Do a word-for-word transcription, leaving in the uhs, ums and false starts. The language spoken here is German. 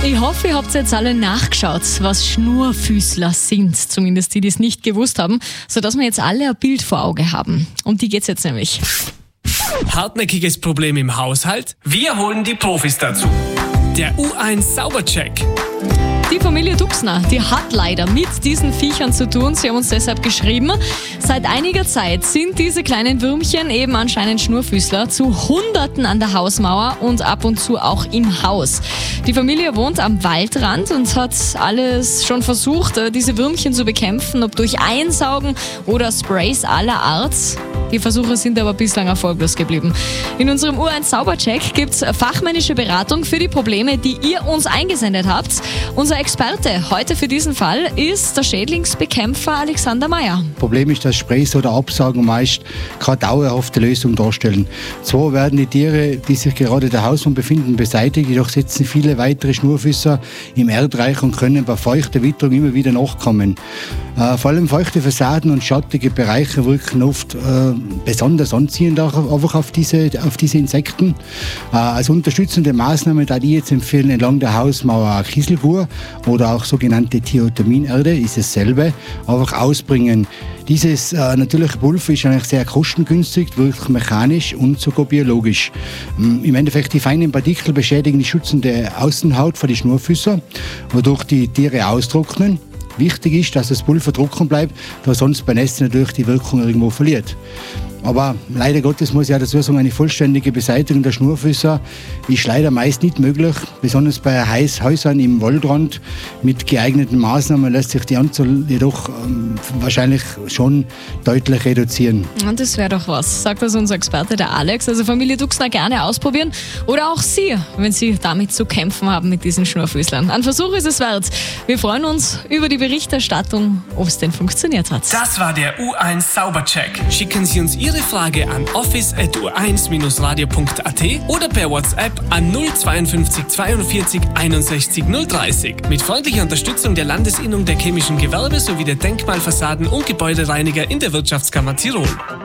Ich hoffe, ihr habt jetzt alle nachgeschaut, was Schnurfüßler sind, zumindest die, die es nicht gewusst haben, sodass wir jetzt alle ein Bild vor Auge haben. Um die geht's jetzt nämlich. Hartnäckiges Problem im Haushalt? Wir holen die Profis dazu. Der U eins Saubercheck. Die Familie Duxner, die hat leider mit diesen Viechern zu tun. Sie haben uns deshalb geschrieben, seit einiger Zeit sind diese kleinen Würmchen eben anscheinend Schnurfüßler zu Hunderten an der Hausmauer und ab und zu auch im Haus. Die Familie wohnt am Waldrand und hat alles schon versucht, diese Würmchen zu bekämpfen, ob durch Einsaugen oder Sprays aller Art. Die Versuche sind aber bislang erfolglos geblieben. In unserem U eins Saubercheck gibt es fachmännische Beratung für die Probleme, die ihr uns eingesendet habt. Unser Experte heute für diesen Fall ist der Schädlingsbekämpfer Alexander Meyer. Problem ist, dass Sprays oder Absaugen meist keine dauerhafte Lösung darstellen. Zwar werden die Tiere, die sich gerade in der Hauswand befinden, beseitigt, jedoch sitzen viele weitere Schnurfüßer im Erdreich und können bei feuchter Witterung immer wieder nachkommen. Äh, vor allem feuchte Fassaden und schattige Bereiche wirken oft äh, besonders anziehend auch einfach auf diese, auf diese Insekten. Äh, als unterstützende Maßnahme da ich jetzt empfehlen, entlang der Hausmauer Kieselgur oder auch sogenannte Thiotaminerde ist dasselbe, einfach ausbringen. Dieses äh, natürliche Pulver ist eigentlich sehr kostengünstig, wirkt mechanisch und sogar biologisch. Im Endeffekt die feinen Partikel beschädigen die schützende Außenhaut von den Schnurfüßern, wodurch die Tiere austrocknen. Wichtig ist, dass das Pulver trocken bleibt, da sonst bei Nässen natürlich die Wirkung irgendwo verliert. Aber leider Gottes muss ich ja dazu sagen, eine vollständige Beseitigung der Schnurfüßer ist leider meist nicht möglich. Besonders bei Häusern im Waldrand mit geeigneten Maßnahmen lässt sich die Anzahl jedoch ähm, wahrscheinlich schon deutlich reduzieren. Und das wäre doch was, sagt das unser Experte, der Alex. Also Familie Duxner gerne ausprobieren oder auch Sie, wenn Sie damit zu kämpfen haben mit diesen Schnurfüßlern. Ein Versuch ist es wert. Wir freuen uns über die Berichterstattung, ob es denn funktioniert hat. Das war der U eins Saubercheck. Schicken Sie uns Ihre Frage an office at u eins radio punkt a t oder per WhatsApp an null zweiundfünfzig zweiundvierzig einundsechzig null dreißig. Mit freundlicher Unterstützung der Landesinnung der chemischen Gewerbe sowie der Denkmalfassaden- und Gebäudereiniger in der Wirtschaftskammer Tirol.